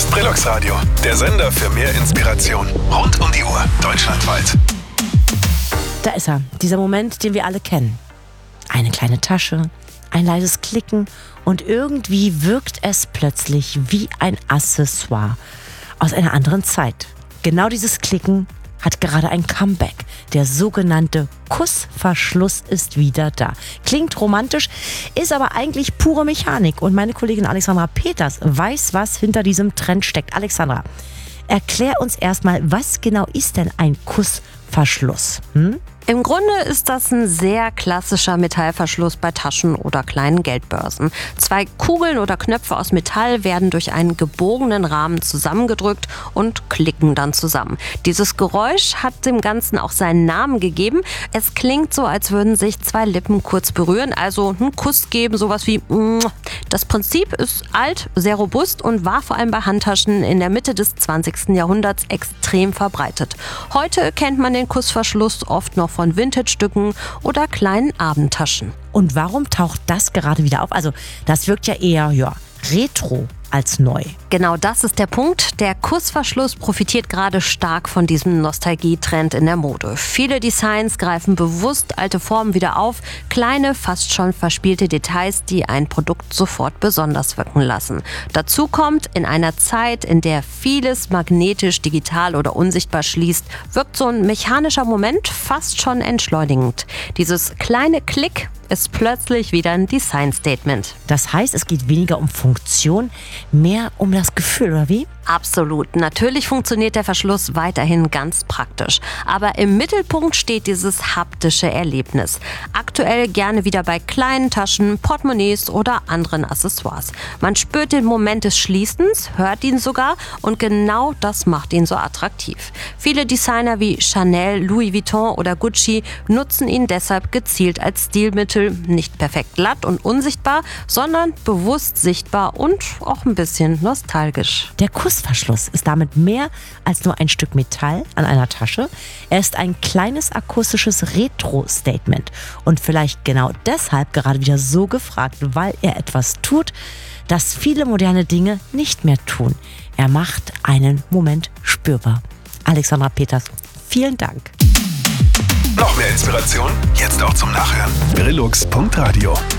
ist Brillux Radio, der Sender für mehr Inspiration. Rund um die Uhr, deutschlandweit. Da ist er, dieser Moment, den wir alle kennen. Eine kleine Tasche, ein leises Klicken und irgendwie wirkt es plötzlich wie ein Accessoire aus einer anderen Zeit. Genau dieses Klicken hat gerade ein Comeback. Der sogenannte Kussverschluss ist wieder da. Klingt romantisch, ist aber eigentlich pure Mechanik. Und meine Kollegin Alexandra Peters weiß, was hinter diesem Trend steckt. Alexandra, erklär uns erstmal, was genau ist denn ein Kussverschluss? Im Grunde ist das ein sehr klassischer Metallverschluss bei Taschen oder kleinen Geldbörsen. 2 Kugeln oder Knöpfe aus Metall werden durch einen gebogenen Rahmen zusammengedrückt und klicken dann zusammen. Dieses Geräusch hat dem Ganzen auch seinen Namen gegeben. Es klingt so, als würden sich 2 Lippen kurz berühren, also einen Kuss geben, sowas wie Das Prinzip ist alt, sehr robust und war vor allem bei Handtaschen in der Mitte des 20. Jahrhunderts extrem verbreitet. Heute kennt man den Kussverschluss oft noch von Vintage-Stücken oder kleinen Abendtaschen. Und warum taucht das gerade wieder auf? Also das wirkt ja eher retro als neu. Genau das ist der Punkt. Der Kussverschluss profitiert gerade stark von diesem Nostalgietrend in der Mode. Viele Designs greifen bewusst alte Formen wieder auf, kleine, fast schon verspielte Details, die ein Produkt sofort besonders wirken lassen. Dazu kommt, in einer Zeit, in der vieles magnetisch, digital oder unsichtbar schließt, wirkt so ein mechanischer Moment fast schon entschleunigend. Dieses kleine Klick ist plötzlich wieder ein Design-Statement. Das heißt, es geht weniger um Funktion, mehr um das Gefühl, oder wie? Absolut. Natürlich funktioniert der Verschluss weiterhin ganz praktisch. Aber im Mittelpunkt steht dieses haptische Erlebnis. Aktuell gerne wieder bei kleinen Taschen, Portemonnaies oder anderen Accessoires. Man spürt den Moment des Schließens, hört ihn sogar und genau das macht ihn so attraktiv. Viele Designer wie Chanel, Louis Vuitton oder Gucci nutzen ihn deshalb gezielt als Stilmittel, nicht perfekt glatt und unsichtbar, sondern bewusst sichtbar und auch ein bisschen nostalgisch. Der Kussverschluss ist damit mehr als nur ein Stück Metall an einer Tasche. Er ist ein kleines akustisches Retro-Statement und vielleicht genau deshalb gerade wieder so gefragt, weil er etwas tut, das viele moderne Dinge nicht mehr tun. Er macht einen Moment spürbar. Alexandra Peters, vielen Dank. Noch mehr Inspiration? Jetzt auch zum Nachhören. Brillux.radio